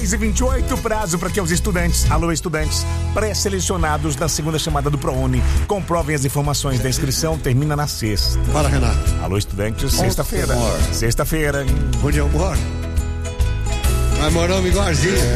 6h28, prazo para que os estudantes, alô estudantes, pré-selecionados da segunda chamada do ProUni, comprovem as informações da inscrição, termina na sexta. Fala, Renato. Alô estudantes, sexta-feira. Sexta-feira. Onde eu moro? Nós moramos igualzinho.